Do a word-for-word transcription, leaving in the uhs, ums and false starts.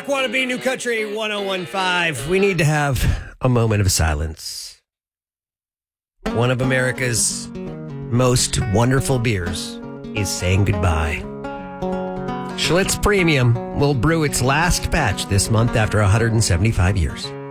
Rock Wannabe New Country one oh one five. We need to have a moment of silence. One of America's most wonderful beers is saying goodbye. Schlitz Premium will brew its last batch this month after one hundred seventy-five years.